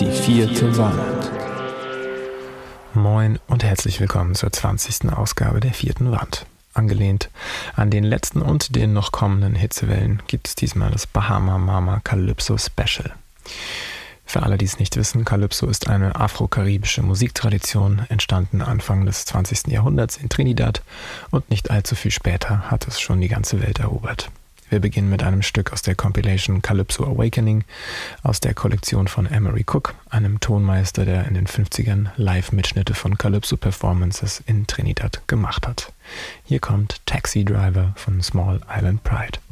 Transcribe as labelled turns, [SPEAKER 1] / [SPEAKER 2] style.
[SPEAKER 1] Die vierte Wand.
[SPEAKER 2] Moin und herzlich willkommen zur 20. Ausgabe der vierten Wand. Angelehnt an den letzten und den noch kommenden Hitzewellen gibt es diesmal das Bahama Mama Calypso Special. Für alle, die es nicht wissen, Calypso ist eine afro-karibische Musiktradition, entstanden Anfang des 20. Jahrhunderts in Trinidad und nicht allzu viel später hat es schon die ganze Welt erobert. Wir beginnen mit einem Stück aus der Compilation Calypso Awakening aus der Kollektion von Emery Cook, einem Tonmeister, der in den 50ern Live-Mitschnitte von Calypso-Performances in Trinidad gemacht hat. Hier kommt Taxi Driver von Small Island Pride.